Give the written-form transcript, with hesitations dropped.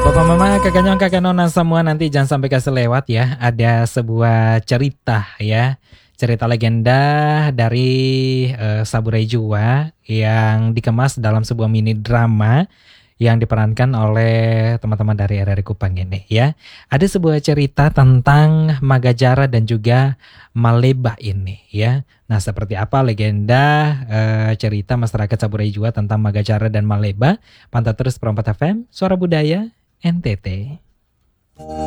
Papa mama kakak nyong kakak nona semua nanti jangan sampai kasih lewat ya. Ada sebuah cerita ya. Cerita legenda dari Saburai Jua yang dikemas dalam sebuah mini drama yang diperankan oleh teman-teman dari RRI Kupang ini ya. Ada sebuah cerita tentang Magajara dan juga Maleba ini ya. Nah, seperti apa legenda cerita masyarakat Saburai Jua tentang Magajara dan Maleba? Pantau terus Perompat FM, Suara Budaya NTT.